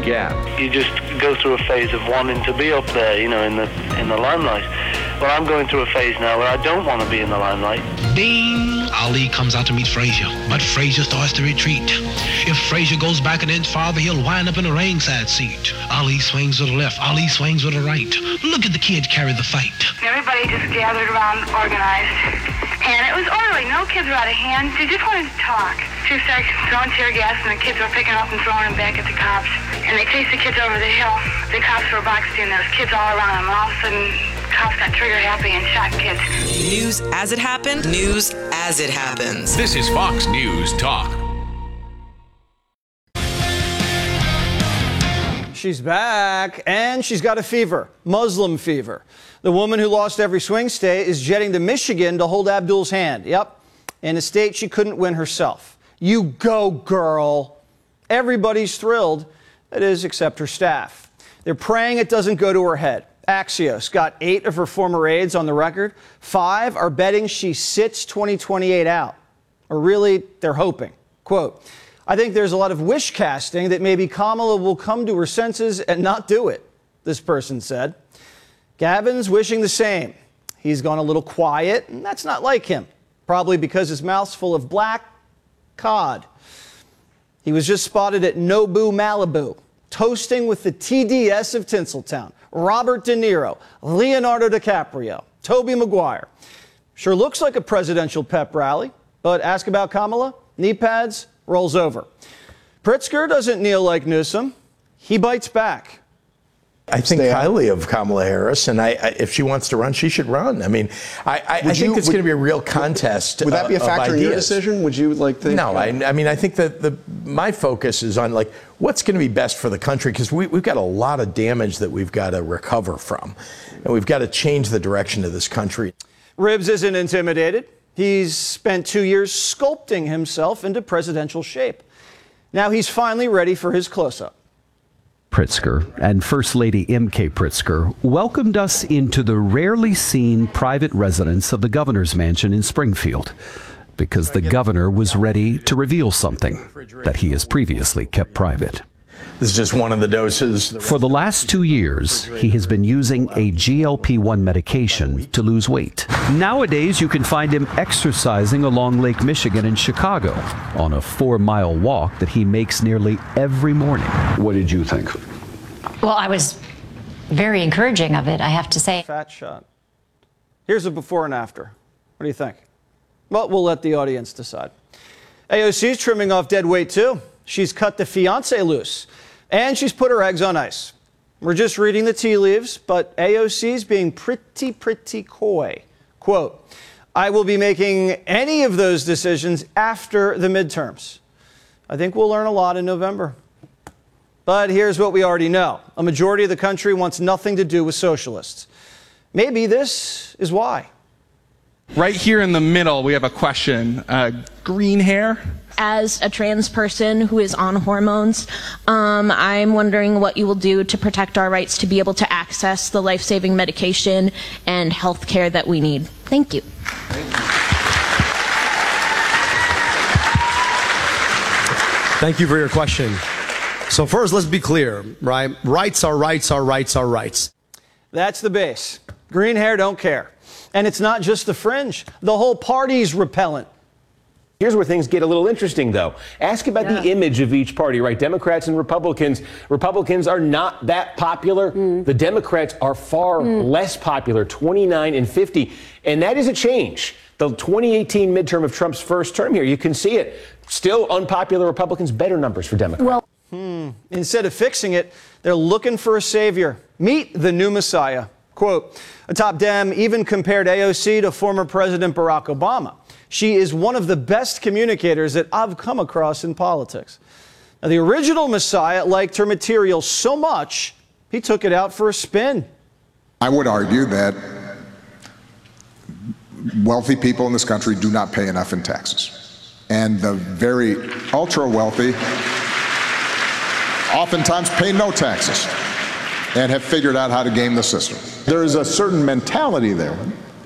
gap. You just go through a phase of wanting to be up there, in the limelight. Well, I'm going through a phase now where I don't want to be in the limelight. Ding! Ali comes out to meet Frazier, but Frazier starts to retreat. If Frazier goes back an inch farther, he'll wind up in a ringside seat. Ali swings to the left, Ali swings to the right. Look at the kid carry the fight. Everybody just gathered around, organized. And it was orderly. No kids were out of hand. They just wanted to talk. She started throwing tear gas, and the kids were picking up and throwing them back at the cops. And they chased the kids over the hill. The cops were boxed in. There was kids all around them. And all of a sudden, cops got trigger happy and shot kids. News as it happened, news as it happens. This is Fox News Talk. She's back, and she's got a fever, Muslim fever. The woman who lost every swing state is jetting to Michigan to hold Abdul's hand. Yep, in a state she couldn't win herself. You go, girl. Everybody's thrilled, that is, except her staff. They're praying it doesn't go to her head. Axios got 8 of her former aides on the record. 5 are betting she sits 2028 out. Or really, they're hoping. Quote, I think there's a lot of wish casting that maybe Kamala will come to her senses and not do it, this person said. Gavin's wishing the same. He's gone a little quiet, and that's not like him. Probably because his mouth's full of black cod. He was just spotted at Nobu Malibu, toasting with the TDS of Tinseltown. Robert De Niro, Leonardo DiCaprio, Tobey Maguire. Sure looks like a presidential pep rally, but ask about Kamala, knee pads, rolls over. Pritzker doesn't kneel like Newsom. He bites back. I think highly of Kamala Harris, and if she wants to run, she should run. I mean, I think it's going to be a real contest. Would that be a factor in your decision? Would you think? No, I mean, I think that my focus is on what's going to be best for the country, because we've got a lot of damage that we've got to recover from, and we've got to change the direction of this country. Ribbs isn't intimidated. He's spent 2 years sculpting himself into presidential shape. Now he's finally ready for his close-up. Pritzker and First Lady M.K. Pritzker welcomed us into the rarely seen private residence of the governor's mansion in Springfield, because the governor was ready to reveal something that he has previously kept private. This is just one of the doses. For the last 2 years, he has been using a GLP-1 medication to lose weight. Nowadays, you can find him exercising along Lake Michigan in Chicago on a 4-mile walk that he makes nearly every morning. What did you think? Well, I was very encouraging of it, I have to say. Fat shot. Here's a before and after. What do you think? Well, we'll let the audience decide. AOC's trimming off dead weight, too. She's cut the fiance loose, and she's put her eggs on ice. We're just reading the tea leaves, but AOC's being pretty coy. Quote, I will be making any of those decisions after the midterms. I think we'll learn a lot in November. But here's what we already know. A majority of the country wants nothing to do with socialists. Maybe this is why. Right here in the middle, we have a question. Green hair? As a trans person who is on hormones, I'm wondering what you will do to protect our rights to be able to access the life-saving medication and health care that we need. Thank you. Thank you for your question. So first, let's be clear, right? Rights are rights are rights are rights. That's the base. Green hair don't care. And it's not just the fringe. The whole party's repellent. Here's where things get a little interesting, though. Ask about the image of each party, right? Democrats and Republicans. Republicans are not that popular. The Democrats are far less popular, 29 and 50. And that is a change. The 2018 midterm of Trump's first term here, you can see it. Still unpopular Republicans, better numbers for Democrats. Instead of fixing it, they're looking for a savior. Meet the new Messiah. Quote, a top Dem even compared AOC to former President Barack Obama. She is one of the best communicators that I've come across in politics. Now, the original Messiah liked her material so much, he took it out for a spin. I would argue that wealthy people in this country do not pay enough in taxes. And the very ultra-wealthy oftentimes pay no taxes and have figured out how to game the system. There's a certain mentality there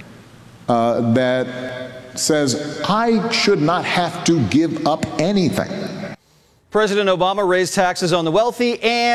that says, I should not have to give up anything. President Obama raised taxes on the wealthy and